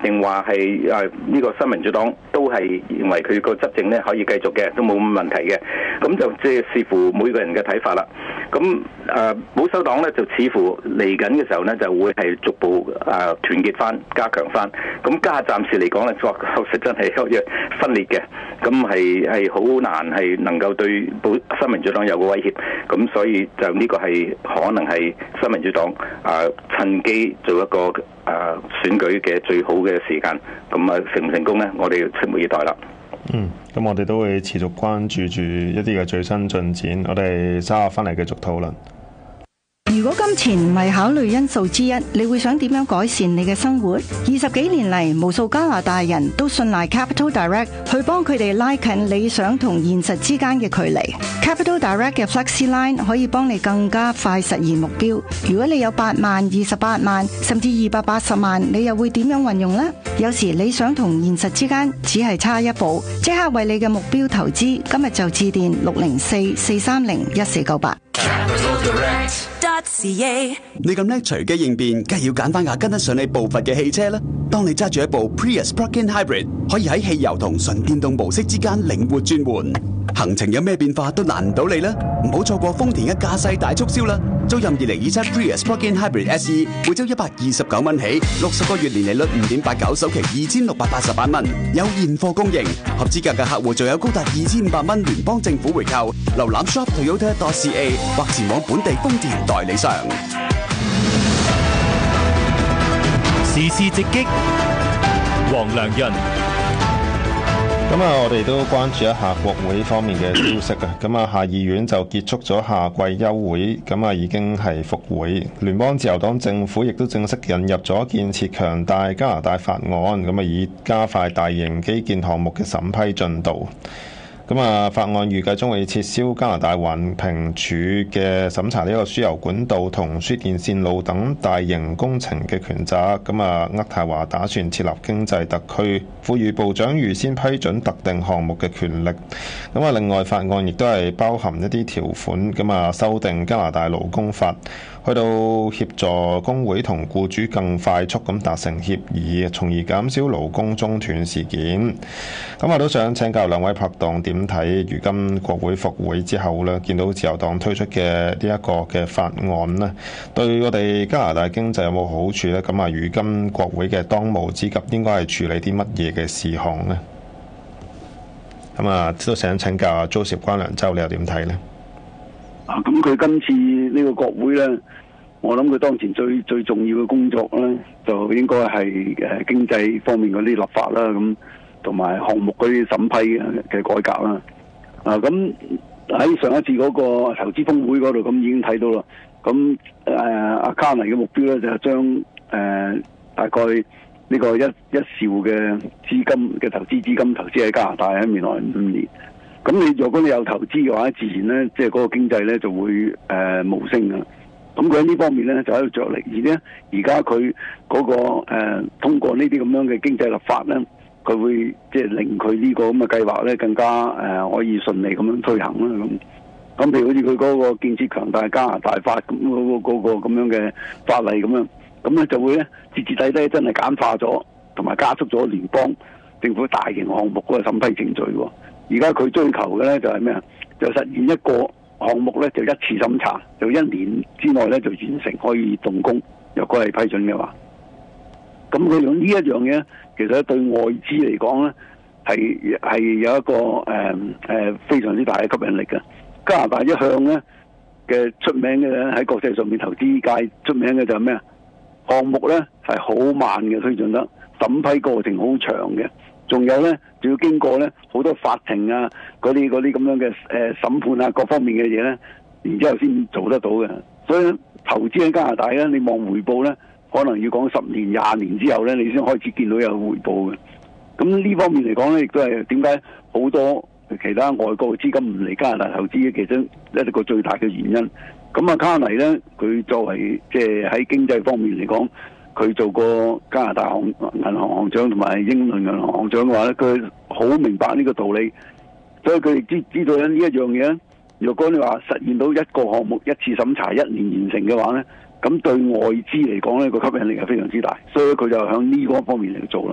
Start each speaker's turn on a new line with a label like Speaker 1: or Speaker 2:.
Speaker 1: 定話係呢個新民主黨都係認為佢個執政咧可以繼續嘅，都冇乜問題嘅。咁就即係視乎每個人嘅睇法啦。咁保守黨咧就似乎嚟緊嘅時候咧就會係逐步團結翻、加強翻。咁家下暫時嚟講咧，確實真係有啲分裂嘅。咁係好難係能夠對新民主黨有個威脅。咁所以就呢個係可能係新民主黨趁機做一個選舉嘅最好嘅時間。咁成唔成功咧？我哋拭目以待啦。
Speaker 2: 咁我哋都會持續關注住一啲嘅最新進展，我哋稍後翻嚟繼續討論。
Speaker 3: 如果金錢唔係考慮因素之一，你會想點樣改善你嘅生活？20幾年嚟，無數加拿大人都信賴 Capital Direct 去幫佢哋拉近理想同現實之間嘅距離。Capital Direct 嘅 Flexi Line 可以幫你更加快實現目標。如果你有8萬、28萬，甚至280萬，你又會點樣運用呢？有時理想同現實之間只係差一步，即刻為你嘅目標投資。今日就致電604-430-1498。
Speaker 4: 你咁叻隨機應變，梗係要揀翻架跟得上你步伐嘅汽車啦。當你揸住一部 Prius Plug-in Hybrid， 可以喺汽油同純電動模式之間靈活轉換，行程有咩變化都難唔到你啦。唔好錯過豐田嘅駕駛大促銷啦！租任2027 Prius Plug-in Hybrid SE， 每周129蚊起，60個月年利率5.89，首期2688蚊，有現貨供應。合資格嘅客戶仲有高達2500蚊聯邦政府回扣。瀏覽 shop.toyota.ca 或前往本地豐田代理商。
Speaker 5: 時事直擊，黃良潤。
Speaker 2: 我哋都關注一下國會方面嘅消息啊。下議院就結束咗夏季休會，已經係復會。聯邦自由黨政府亦都正式引入咗建設強大加拿大法案，以加快大型基建項目嘅審批進度。法案預計將會撤銷加拿大環評署嘅審查呢個輸油管道同輸電線路等大型工程嘅權責。渥太華打算設立經濟特區，賦予部長預先批准特定項目嘅權力。另外法案亦都係包含一啲條款，修訂加拿大勞工法，去到協助工會同僱主更快速咁達成協議，從而減少勞工中斷事件。我都想請教兩位拍檔點睇如今國會復會之後咧，見到自由黨推出嘅呢一個嘅法案咧，對我哋加拿大經濟有冇好處咧？如今國會嘅當務之急應該係處理啲乜嘢嘅事項呢？都想請教阿 Joseph 關良洲，你又點睇呢？
Speaker 6: 咁佢今次呢個國會咧，我諗佢當前最重要嘅工作咧，就應該係經濟方面嗰啲立法啦，咁同埋項目嗰啲審批嘅改革啦。咁喺上一次嗰個投資峰會嗰度，咁已經睇到啦。咁阿卡尼嘅目標咧，就係將大概呢個一兆嘅資金嘅投資資金投資喺加拿大喺未來5年。咁如果你有投資嘅話，自然咧即係嗰個經濟咧就會冒升嘅。咁佢喺呢方面咧就喺度着力，而家佢嗰個通過呢啲咁樣嘅經濟立法咧，佢會即係令佢呢個咁嘅計劃咧更加可以順利咁樣推行啦。咁譬如好似佢嗰個建設強大加拿大法咁嗰個咁樣嘅法例咁樣，咁咧就會咧徹徹底底真係簡化咗，同埋加速咗聯邦政府大型項目嗰個審批程序喎。而家佢追求嘅咧就係咩啊？就實現一個項目咧就一次審查，就1年之內咧就完成可以動工，若果係批准嘅話。咁佢用呢一樣嘢，其實對外資嚟講咧係有一個非常之大嘅吸引力嘅。加拿大一向咧嘅出名嘅喺國際上面投資界出名嘅就係咩啊？項目咧係好慢嘅推進得，審批過程好長嘅。仲有咧，仲要經過咧好多法庭啊，嗰啲咁樣嘅審判啊，各方面嘅嘢咧，然之後先做得到嘅。所以投資喺加拿大咧，你望回報咧，可能要講10年、20年之後咧，你先開始見到有回報嘅。咁呢方面嚟講咧，亦都係點解好多其他外國嘅資金唔嚟加拿大投資嘅其中一個最大嘅原因。咁卡尼咧，佢作為即係喺經濟方面嚟講，佢做過加拿大銀行行長同埋英倫銀行行長嘅話咧，佢好明白呢個道理，所以佢亦知道咧呢一樣嘢。如果你話實現到一個項目一次審查1年完成嘅話咧，咁對外資嚟講咧個吸引力係非常之大，所以佢就向呢個方面嚟做啦。